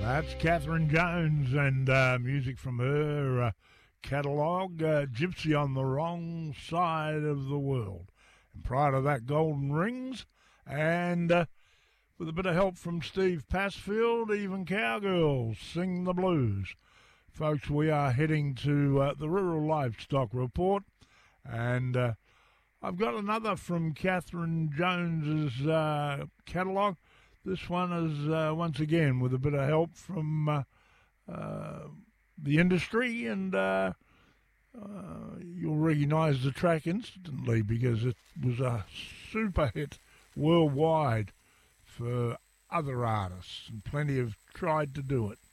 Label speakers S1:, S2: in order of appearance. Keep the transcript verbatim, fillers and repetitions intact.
S1: That's Catherine Jones and uh, music from her uh, catalogue, uh, Gypsy on the Wrong Side of the World. And prior to that, Golden Rings, and uh, with a bit of help from Steve Passfield, even Cowgirls Sing the Blues. Folks, we are heading to uh, the Rural Livestock Report, and uh, I've got another from Catherine Jones's uh, catalogue. This one is, uh, once again, with a bit of help from uh, uh, the industry, and uh, uh, you'll recognise the track instantly because it was a super hit worldwide for other artists, and plenty have tried to do it.